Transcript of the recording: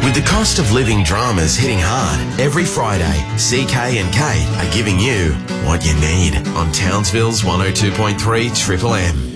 With the cost of living dramas hitting hard, every Friday, CK and Kate are giving you what you need on Townsville's 102.3 Triple M.